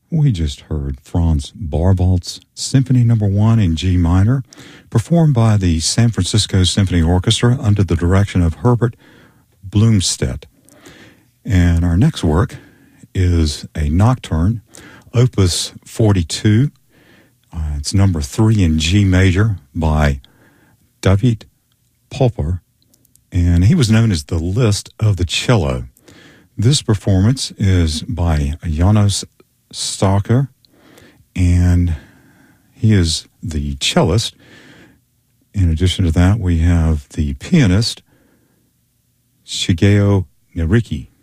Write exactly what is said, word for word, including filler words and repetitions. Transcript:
We just heard Franz Barbault's Symphony Number One in G minor, performed by the San Francisco Symphony Orchestra under the direction of Herbert Blomstedt. And our next work is a nocturne, Opus forty-two. Uh, it's number three in G major by David Popper, and he was known as the Liszt of the cello. This performance is by Janos Starker, and he is the cellist. In addition to that, we have the pianist Shigeo Nariki.